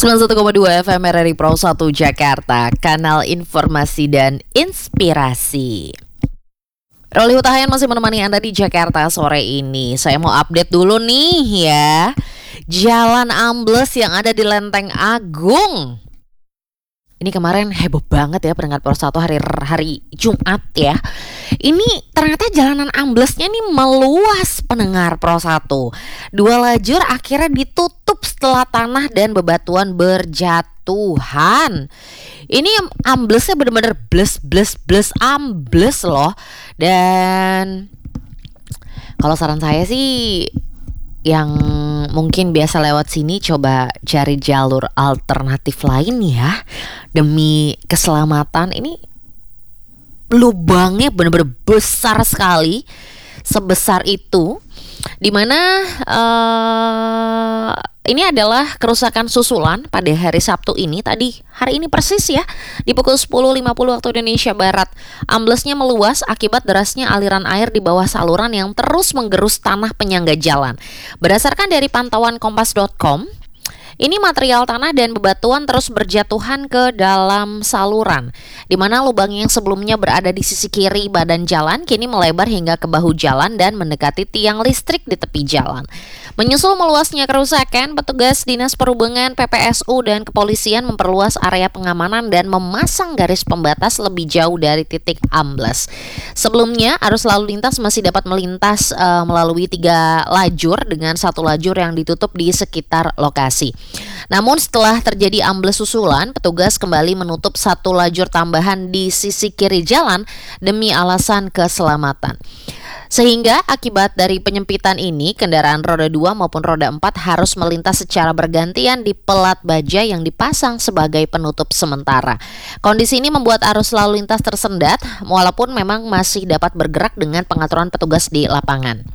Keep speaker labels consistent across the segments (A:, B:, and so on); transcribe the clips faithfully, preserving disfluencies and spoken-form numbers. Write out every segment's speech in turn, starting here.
A: sembilan puluh satu koma dua F M R R I Pro satu Jakarta, kanal informasi dan inspirasi. Roli Hutahayan masih menemani Anda di Jakarta sore ini. Saya mau update dulu nih ya. Jalan ambles yang ada di Lenteng Agung. Ini kemarin heboh banget ya pendengar Pro satu hari hari Jumat ya. Ini ternyata jalanan amblesnya nih meluas pendengar Pro satu. Dua lajur akhirnya ditutup setelah tanah dan bebatuan berjatuhan. Ini amblesnya bener-bener bles bles bles ambles loh. Dan kalau saran saya sih yang mungkin biasa lewat sini coba cari jalur alternatif lain ya, demi keselamatan. Ini lubangnya benar-benar besar sekali, sebesar itu, dimana uh, ini adalah kerusakan susulan pada hari Sabtu ini, tadi hari ini persis ya, di pukul sepuluh lima puluh waktu Indonesia Barat. Amblesnya meluas akibat derasnya aliran air di bawah saluran yang terus menggerus tanah penyangga jalan. Berdasarkan dari pantauan kompas dot com, ini material tanah dan bebatuan terus berjatuhan ke dalam saluran, di mana lubang yang sebelumnya berada di sisi kiri badan jalan kini melebar hingga ke bahu jalan dan mendekati tiang listrik di tepi jalan. Menyusul meluasnya kerusakan, petugas Dinas Perhubungan, P P S U, dan kepolisian memperluas area pengamanan dan memasang garis pembatas lebih jauh dari titik ambles. Sebelumnya, arus lalu lintas masih dapat melintas uh, melalui tiga lajur dengan satu lajur yang ditutup di sekitar lokasi. Namun setelah terjadi ambles susulan, petugas kembali menutup satu lajur tambahan di sisi kiri jalan demi alasan keselamatan. Sehingga akibat dari penyempitan ini, kendaraan roda dua maupun roda empat harus melintas secara bergantian di pelat baja yang dipasang sebagai penutup sementara. Kondisi ini membuat arus lalu lintas tersendat, walaupun memang masih dapat bergerak dengan pengaturan petugas di lapangan.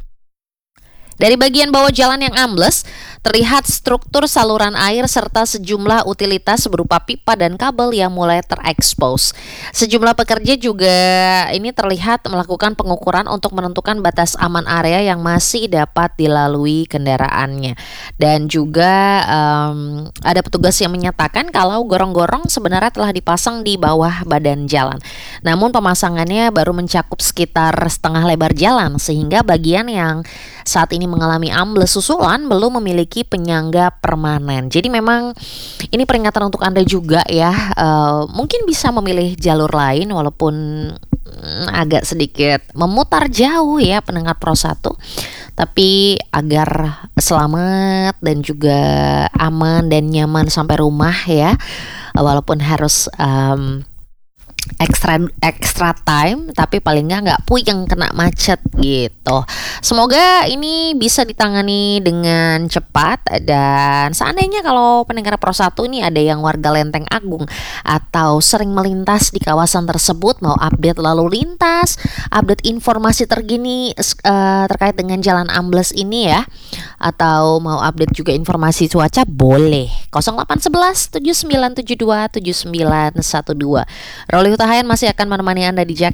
A: Dari bagian bawah jalan yang ambles, terlihat struktur saluran air serta sejumlah utilitas berupa pipa dan kabel yang mulai terekspos. Sejumlah pekerja juga ini terlihat melakukan pengukuran untuk menentukan batas aman area yang masih dapat dilalui kendaraannya. Dan juga um, ada petugas yang menyatakan kalau gorong-gorong sebenarnya telah dipasang di bawah badan jalan. Namun pemasangannya baru mencakup sekitar setengah lebar jalan, sehingga bagian yang saat ini mengalami ambles susulan belum memiliki penyangga permanen. Jadi memang ini peringatan untuk Anda juga ya, uh, mungkin bisa memilih jalur lain walaupun mm, agak sedikit memutar jauh ya pendengar Pro satu, tapi agar selamat dan juga aman dan nyaman sampai rumah ya, walaupun harus um, extra extra time, tapi paling nggak nggak puyeng kena macet gitu. Semoga ini bisa ditangani dengan cepat. Dan seandainya kalau pendengar Pro satu ini ada yang warga Lenteng Agung atau sering melintas di kawasan tersebut, mau update lalu lintas, update informasi terkini uh, terkait dengan jalan ambles ini ya, atau mau update juga informasi cuaca, boleh nol delapan satu satu tujuh sembilan tujuh dua tujuh sembilan satu dua. Roli Hutahayan masih akan menemani Anda di Jakarta.